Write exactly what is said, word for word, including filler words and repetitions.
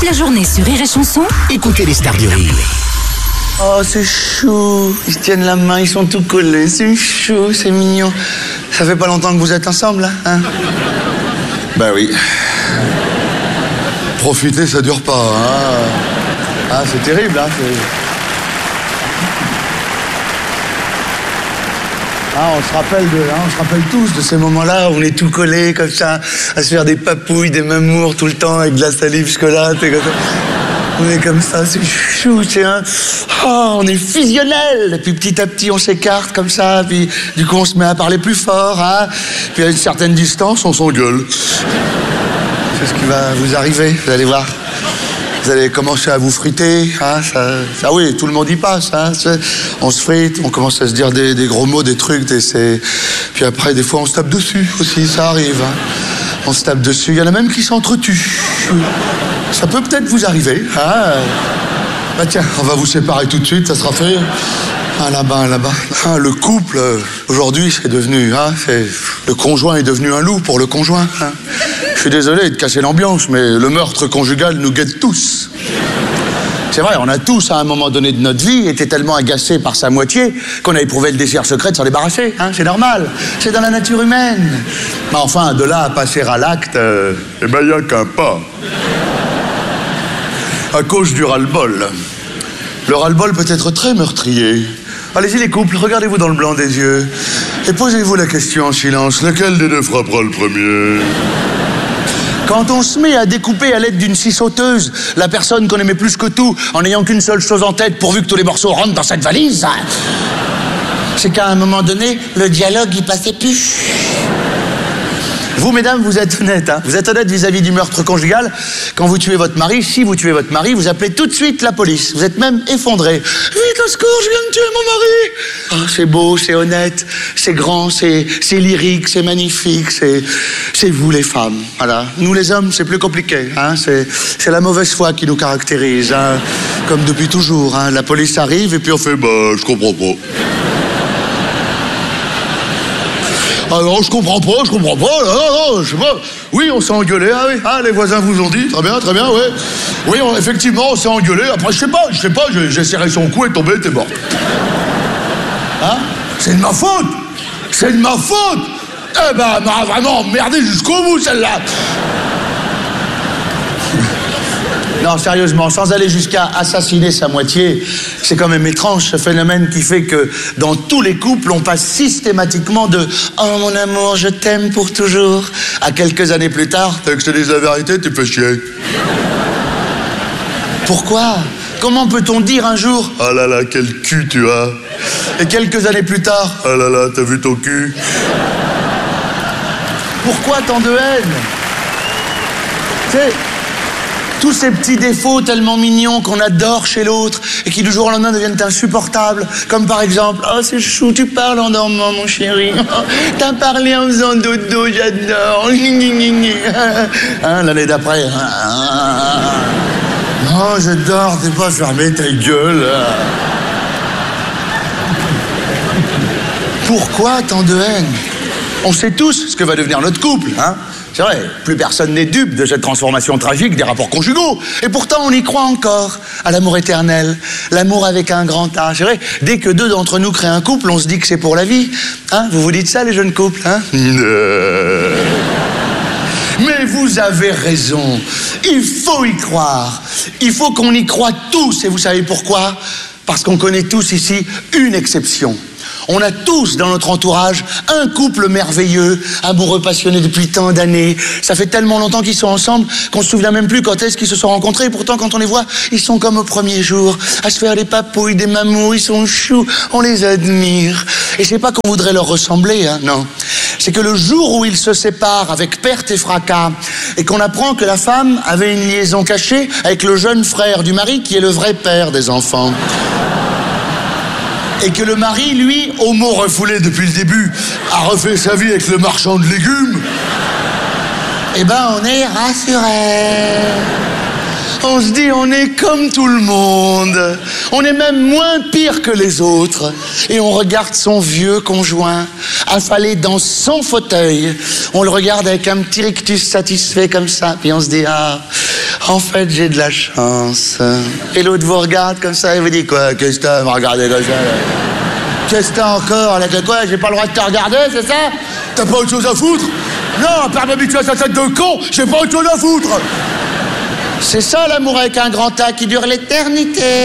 Toute la journée sur Rire et Chanson, écoutez les stars du rire. Oh, c'est chou. Ils se tiennent la main, ils sont tout collés. C'est chou, c'est mignon. Ça fait pas longtemps que vous êtes ensemble, hein? Ben oui. Profiter, ça dure pas, hein. Ah, c'est terrible, hein. C'est... Ah, on se rappelle de, hein, on se rappelle tous de ces moments-là où on est tout collés comme ça, à se faire des papouilles, des mamours tout le temps avec de la salive scolate et comme ça. On est comme ça, c'est chou, c'est un... Oh, on est fusionnel. Puis petit à petit, on s'écarte comme ça, puis du coup, on se met à parler plus fort, hein. Puis à une certaine distance, on s'engueule. C'est ce qui va vous arriver, vous allez voir. Vous allez commencer à vous friter, hein, ça, ça oui, tout le monde y passe, hein, on se frite, on commence à se dire des, des gros mots, des trucs, des, c'est... puis après, des fois, on se tape dessus aussi, ça arrive, hein. On se tape dessus, il y en a même qui s'entretuent. Ça peut peut-être vous arriver, hein. Bah tiens, on va vous séparer tout de suite, ça sera fait. Ah, là-bas, là-bas. Ah, le couple, euh, aujourd'hui, c'est devenu, hein, c'est... le conjoint est devenu un loup pour le conjoint, hein. Je suis désolé de casser l'ambiance, mais le meurtre conjugal nous guette tous. C'est vrai, on a tous, à un moment donné de notre vie, été tellement agacés par sa moitié qu'on a éprouvé le désir secret de s'en débarrasser, hein, c'est normal, c'est dans la nature humaine. Mais enfin, de là à passer à l'acte, euh, Eh ben, il n'y a qu'un pas. À cause du ras-le-bol. Le ras-le-bol peut être très meurtrier. Allez-y les couples, regardez-vous dans le blanc des yeux et posez-vous la question en silence. Lequel des deux frappera le premier? Quand on se met à découper à l'aide d'une scie sauteuse la personne qu'on aimait plus que tout, en n'ayant qu'une seule chose en tête pourvu que tous les morceaux rentrent dans cette valise, c'est qu'à un moment donné, le dialogue il passait plus. Vous, mesdames, vous êtes honnêtes, hein. Vous êtes honnêtes vis-à-vis du meurtre conjugal. Quand vous tuez votre mari, si vous tuez votre mari, vous appelez tout de suite la police. Vous êtes même effondré. Vite, au secours, je viens de tuer mon mari. Oh, c'est beau, c'est honnête, c'est grand, c'est, c'est lyrique, c'est magnifique, c'est, c'est vous les femmes. Voilà. Nous les hommes, c'est plus compliqué, hein. C'est, c'est la mauvaise foi qui nous caractérise, hein. Comme depuis toujours, hein. La police arrive et puis on fait, bah, je comprends pas. Ah non, je comprends pas, je comprends pas, non, non, non, je sais pas. Oui, on s'est engueulé, ah oui, ah, les voisins vous ont dit, très bien, très bien, ouais. Oui, on, effectivement, on s'est engueulé, après, je sais pas, je sais pas, j'ai, j'ai serré son cou et tombé, t'es mort. Hein? C'est de ma faute! C'est de ma faute! Eh ben, m'a vraiment emmerdé jusqu'au bout, celle-là! Non, sérieusement, sans aller jusqu'à assassiner sa moitié, c'est quand même étrange ce phénomène qui fait que dans tous les couples, on passe systématiquement de « Oh mon amour, je t'aime pour toujours » à quelques années plus tard. T'as que je te dise la vérité, tu fais chier. Pourquoi? Comment peut-on dire un jour « Ah là là, quel cul tu as » et quelques années plus tard « Ah là là, t'as vu ton cul » Pourquoi tant de haine? Tu sais, tous ces petits défauts tellement mignons qu'on adore chez l'autre et qui du jour au lendemain deviennent insupportables. Comme par exemple, oh c'est chou, tu parles en dormant mon chéri. Oh, t'as parlé en faisant dodo, j'adore. Hein, l'année d'après. Oh j'adore, t'es pas fermé ta gueule. Pourquoi tant de haine? On sait tous ce que va devenir notre couple, hein? C'est vrai, plus personne n'est dupe de cette transformation tragique des rapports conjugaux. Et pourtant, on y croit encore à l'amour éternel, l'amour avec un grand A. C'est vrai, dès que deux d'entre nous créent un couple, on se dit que c'est pour la vie. Hein? Vous vous dites ça, les jeunes couples, hein? Mais vous avez raison. Il faut y croire. Il faut qu'on y croie tous. Et vous savez pourquoi? Parce qu'on connaît tous ici une exception. On a tous dans notre entourage un couple merveilleux, amoureux passionnés depuis tant d'années. Ça fait tellement longtemps qu'ils sont ensemble qu'on se souvient même plus quand est-ce qu'ils se sont rencontrés. Et pourtant, quand on les voit, ils sont comme au premier jour, à se faire des papouilles, des mamours, ils sont choux, on les admire. Et c'est pas qu'on voudrait leur ressembler, hein, non. C'est que le jour où ils se séparent avec perte et fracas, et qu'on apprend que la femme avait une liaison cachée avec le jeune frère du mari qui est le vrai père des enfants, et que le mari, lui, homo refoulé depuis le début, a refait sa vie avec le marchand de légumes, eh ben on est rassurés. On se dit, on est comme tout le monde. On est même moins pire que les autres. Et on regarde son vieux conjoint, affalé dans son fauteuil. On le regarde avec un petit rictus satisfait comme ça. Puis on se dit, ah, En fait, j'ai de la chance. Et l'autre vous regarde comme ça et vous dit quoi? Qu'est-ce que t'as? Me regarder comme ça, là. Qu'est-ce que t'as encore? Là, que quoi? J'ai pas le droit de te regarder, c'est ça? T'as pas autre chose à foutre? Non, à part m'habituer à sa tête de con, j'ai pas autre chose à foutre. C'est ça l'amour avec un grand A qui dure l'éternité.